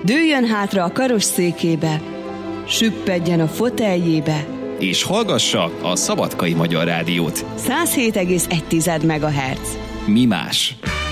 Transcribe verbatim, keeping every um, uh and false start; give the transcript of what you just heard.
Dőljön hátra a karosszékébe, süppedjen a foteljébe, és hallgassa a Szabadkai Magyar Rádiót. száz hét egész egy megahertz. Mi más?